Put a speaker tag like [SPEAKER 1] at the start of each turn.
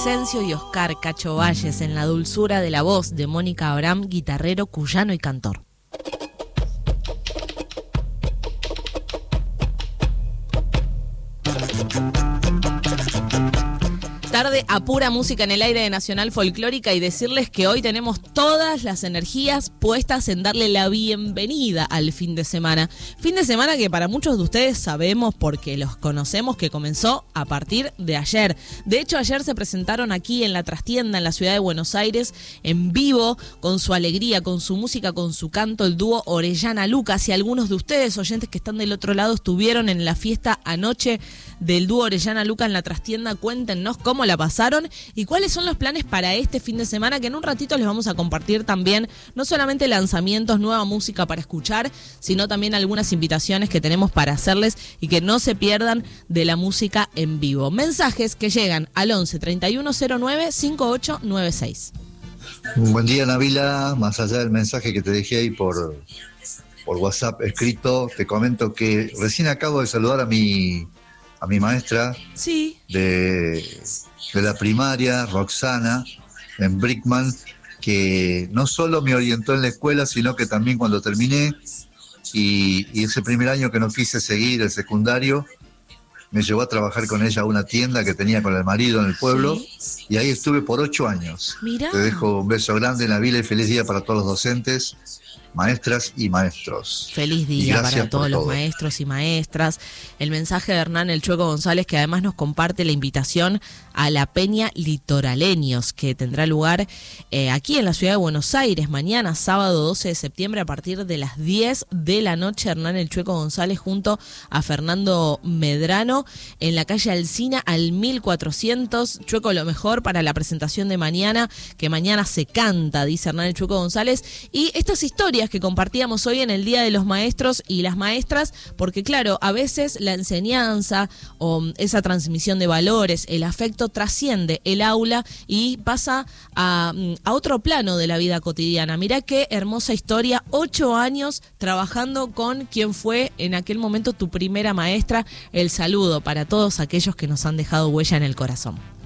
[SPEAKER 1] Villavicencio y Oscar Cacho Valles en la dulzura de la voz de Mónica Abraham, guitarrero, cuyano y cantor. Tarde a pura música en el aire de Nacional Folclórica y decirles que hoy tenemos todas las energías puestas en darle la bienvenida al fin de semana. Fin de semana que para muchos de ustedes sabemos porque los conocemos que comenzó a partir de ayer. De hecho, ayer se presentaron aquí en la trastienda en la ciudad de Buenos Aires en vivo, con su alegría, con su música, con su canto, el dúo Orellana Luca. Si algunos de ustedes, oyentes que están del otro lado, estuvieron en la fiesta anoche del dúo Orellana Luca en la trastienda, cuéntenos cómo la pasaron y cuáles son los planes para este fin de semana, que en un ratito les vamos a compartir también no solamente lanzamientos, nueva música para escuchar, sino también algunas invitaciones que tenemos para hacerles y que no se pierdan de la música en vivo. Mensajes que llegan al 11 3109 5896.
[SPEAKER 2] Un buen día, Nabila. Más allá del mensaje que te dejé ahí por WhatsApp escrito, te comento que recién acabo de saludar a mi maestra
[SPEAKER 1] sí.
[SPEAKER 2] de la primaria, Roxana, en Brickman, que no solo me orientó en la escuela, sino que también cuando terminé y ese primer año que no quise seguir el secundario, me llevó a trabajar con ella a una tienda que tenía con el marido en el pueblo, sí. Y ahí estuve por 8 años.
[SPEAKER 1] Mirá.
[SPEAKER 2] Te dejo un beso grande, Nabila, y feliz día para todos los docentes, maestras y maestros.
[SPEAKER 1] Feliz día para todos los maestros y maestras. El mensaje de Hernán El Chueco González, que además nos comparte la invitación a la Peña Litoraleños, que tendrá lugar aquí en la ciudad de Buenos Aires, mañana, sábado 12 de septiembre, a partir de las 10 de la noche. Hernán El Chueco González junto a Fernando Medrano, en la calle Alsina al 1400. Chueco, lo mejor para la presentación de mañana, que mañana se canta, dice Hernán El Chueco González. Y estas historias que compartíamos hoy en el Día de los Maestros y las Maestras, porque claro, a veces la enseñanza o esa transmisión de valores, el afecto trasciende el aula y pasa a otro plano de la vida cotidiana. Mirá qué hermosa historia, 8 años trabajando con quien fue en aquel momento tu primera maestra. El saludo para todos aquellos que nos han dejado huella en el corazón.